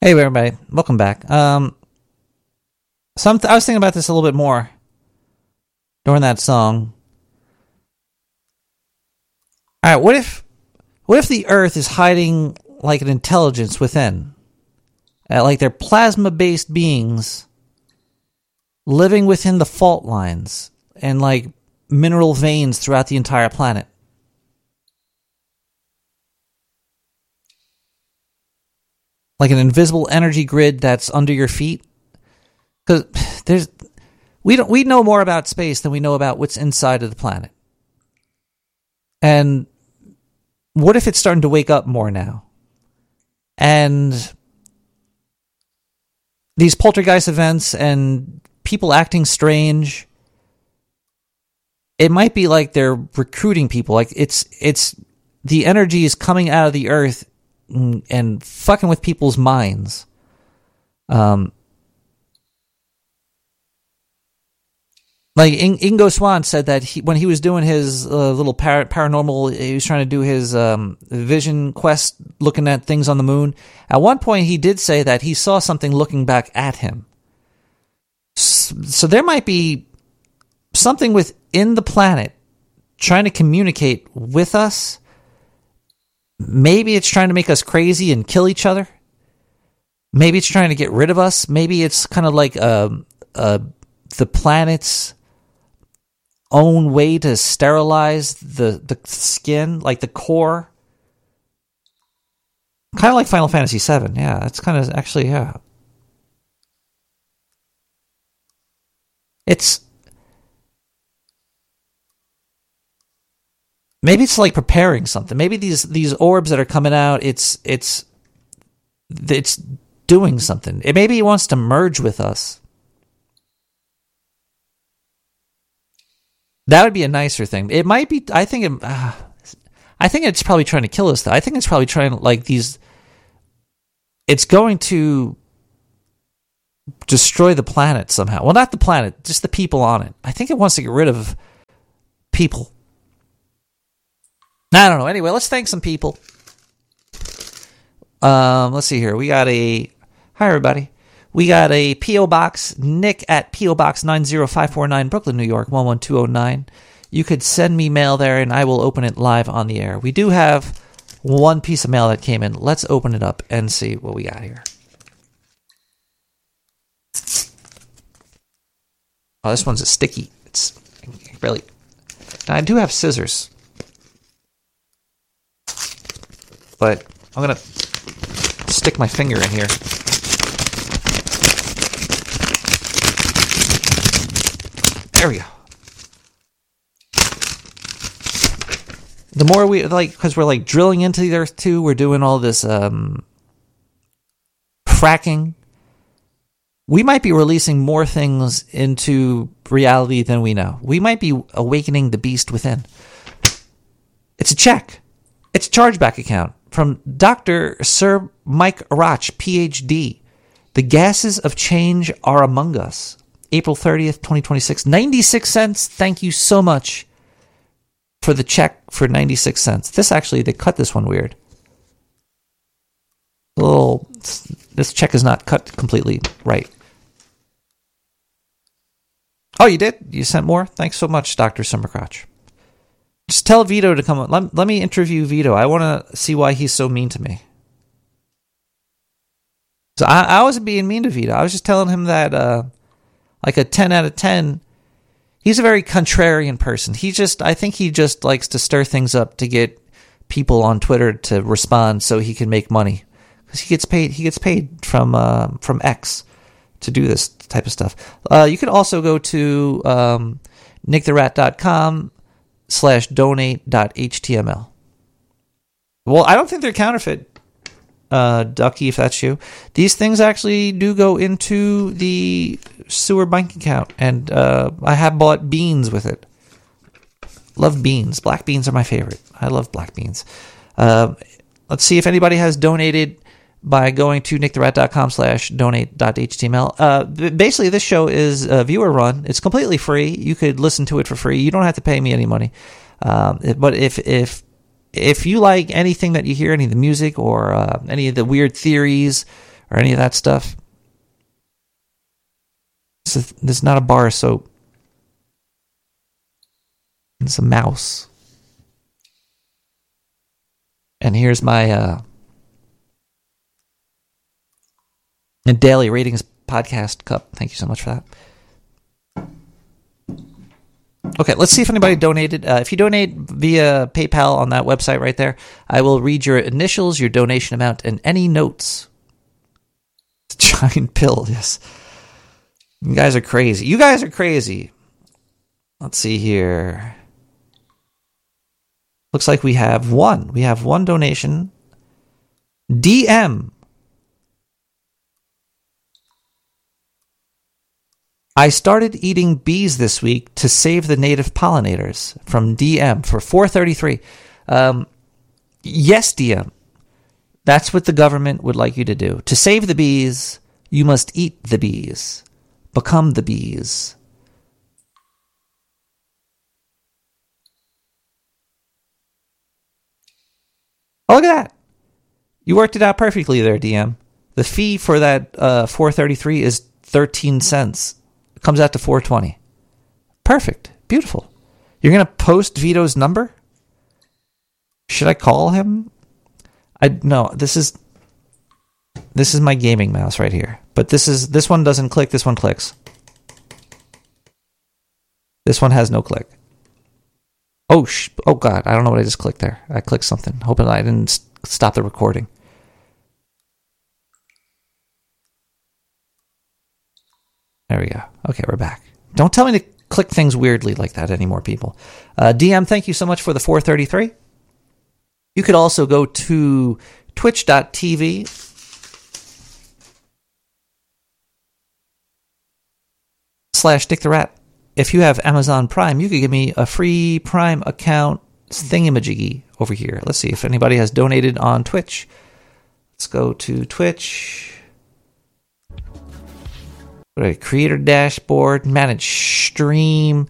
Hey, everybody. Welcome back. I was thinking about this a little bit more during that song. All right, what if the Earth is hiding like an intelligence within? Like they're plasma-based beings living within the fault lines and like mineral veins throughout the entire planet. Like an invisible energy grid that's under your feet. Because we know more about space than we know about what's inside of the planet. And what if it's starting to wake up more now? And these poltergeist events and people acting strange, it might be like they're recruiting people. Like it's the energy is coming out of the earth and fucking with people's minds. Like Ingo Swann said that when he was doing his little paranormal, he was trying to do his vision quest, looking at things on the moon. At one point, he did say that he saw something looking back at him. So there might be something within the planet trying to communicate with us. Maybe it's trying to make us crazy and kill each other. Maybe it's trying to get rid of us. Maybe it's kind of like the planet's own way to sterilize the skin, like the core. Kind of like Final Fantasy VII. Yeah, it's kind of actually, yeah. Maybe it's like preparing something. Maybe these orbs that are coming out, it's doing something. Maybe it wants to merge with us. That would be a nicer thing. It might be. I think it's probably trying to kill us. Though I think it's probably trying to It's going to destroy the planet somehow. Well, not the planet, just the people on it. I think it wants to get rid of people. I don't know. Anyway, let's thank some people. Let's see here. Hi, everybody. We got a P.O. Box, Nick at P.O. Box 90549, Brooklyn, New York, 11209. You could send me mail there, and I will open it live on the air. We do have one piece of mail that came in. Let's open it up and see what we got here. Oh, this one's a sticky. It's really... Now, I do have scissors. But I'm going to stick my finger in here. There we go. The more we, because we're drilling into the earth too, we're doing all this fracking. We might be releasing more things into reality than we know. We might be awakening the beast within. It's a check. It's a chargeback account from Dr. Sir Mike Arach, PhD. The gases of change are among us. April 30th, 2026. 96 cents. Thank you so much for the check for 96 cents. They cut this one weird. This check is not cut completely right. Oh, you did? You sent more? Thanks so much, Dr. Summercrotch. Just tell Vito to come on. Let me interview Vito. I want to see why he's so mean to me. So I wasn't being mean to Vito. I was just telling him that, like a 10 out of 10, he's a very contrarian person. I think he just likes to stir things up to get people on Twitter to respond so he can make money. Because he gets paid from X to do this type of stuff. You can also go to nicktherat.com/donate.html. Well, I don't think they're counterfeit, Ducky, if that's you. These things actually do go into the sewer bank account, and I have bought beans with it. Love beans. Black beans are my favorite. I love black beans. Let's see if anybody has donated by going to nicktherat.com/donate.html. Basically, this show is viewer run. It's completely free. You could listen to it for free. You don't have to pay me any money. But if you like anything that you hear, any of the music or any of the weird theories or any of that stuff. This is not a bar of soap. It's a mouse. And here's my daily ratings podcast cup. Thank you so much for that. Okay, let's see if anybody donated. If you donate via PayPal on that website right there, I will read your initials, your donation amount, and any notes. Giant pill, yes. You guys are crazy. You guys are crazy. Let's see here. Looks like we have one. We have one donation. DM. I started eating bees this week to save the native pollinators, from DM for $4.33. Yes, DM. That's what the government would like you to do. To save the bees, you must eat the bees. Become the bees. Oh, look at that. You worked it out perfectly there, DM. The fee for that $4.33 is 13 cents. It comes out to $4.20. Perfect. Beautiful. You're going to post Vito's number? Should I call him? No, this is my gaming mouse right here. But this one doesn't click, this one clicks. This one has no click. Oh God, I don't know what I just clicked there. I clicked something. Hoping I didn't stop the recording. There we go. Okay, we're back. Don't tell me to click things weirdly like that anymore, people. DM, thank you so much for the $4.33. You could also go to twitch.tv/Dick the Rat. If you have Amazon Prime, you could give me a free Prime account thingamajiggy over here. Let's see if anybody has donated on Twitch. Let's go to Twitch. Creator dashboard, manage stream.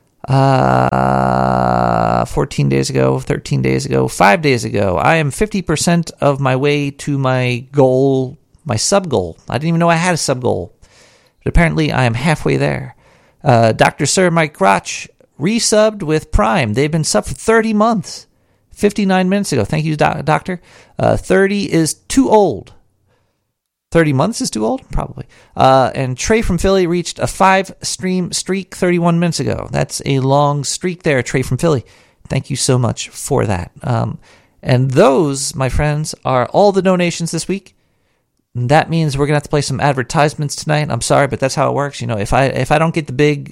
14 days ago, 13 days ago, 5 days ago. I am 50% of my way to my goal, my sub goal. I didn't even know I had a sub goal. But apparently I am halfway there. Dr. Sir Mike Roch resubbed with Prime. They've been subbed for 30 months. 59 minutes ago. Thank you, Doctor. 30 is too old. 30 months is too old? Probably. And Trey from Philly reached a 5-stream streak 31 minutes ago. That's a long streak there, Trey from Philly. Thank you so much for that. And those, my friends, are all the donations this week. That means we're gonna have to play some advertisements tonight. I'm sorry, but that's how it works. You know, if I don't get the big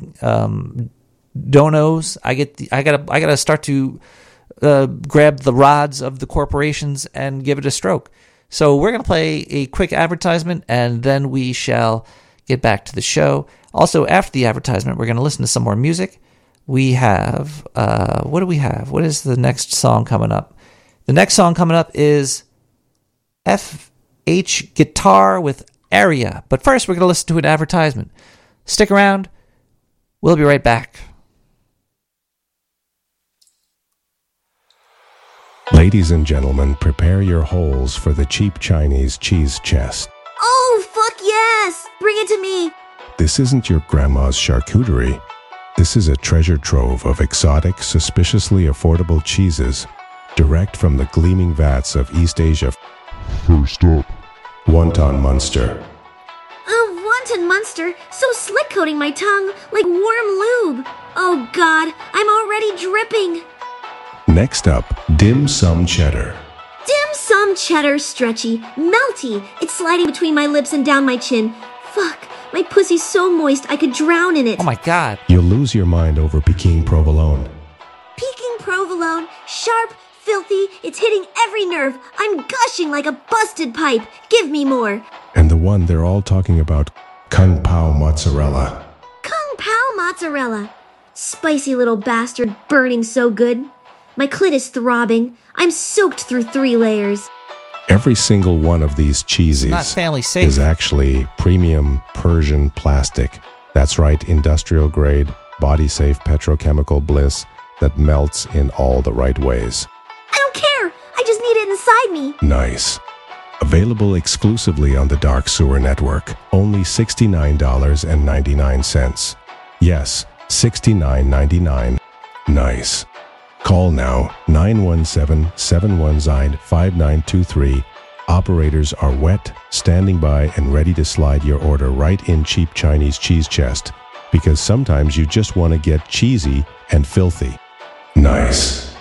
donos, I gotta start to grab the rods of the corporations and give it a stroke. So we're gonna play a quick advertisement, and then we shall get back to the show. Also, after the advertisement, we're gonna listen to some more music. We have what do we have? What is the next song coming up? The next song coming up is FH Guitar with Aria. But first, we're going to listen to an advertisement. Stick around. We'll be right back. Ladies and gentlemen, prepare your holes for the cheap Chinese cheese chest. Oh, fuck yes! Bring it to me! This isn't your grandma's charcuterie. This is a treasure trove of exotic, suspiciously affordable cheeses, direct from the gleaming vats of East Asia. First up, Wonton Munster. Wonton Munster, so slick coating my tongue like warm lube. Oh God, I'm already dripping. Next up, Dim Sum Cheddar. Dim sum cheddar, stretchy, melty. It's sliding between my lips and down my chin. Fuck, my pussy's so moist I could drown in it. Oh my God. You'll lose your mind over Peking Provolone. Peking provolone, sharp, filthy, it's hitting every nerve. I'm gushing like a busted pipe. Give me more. And the one they're all talking about, Kung Pao Mozzarella. Kung Pao mozzarella. Spicy little bastard, burning so good. My clit is throbbing. I'm soaked through 3 layers. Every single one of these cheeses Not family safe. is actually premium Persian plastic. That's right, industrial grade, body safe petrochemical bliss that melts in all the right ways. I don't care. I just need it inside me. Nice. Available exclusively on the Dark Sewer Network. Only $69.99. Yes, $69.99. Nice. Call now 917-719-5923. Operators are wet, standing by, and ready to slide your order right in cheap Chinese cheese chest, because sometimes you just want to get cheesy and filthy. Nice.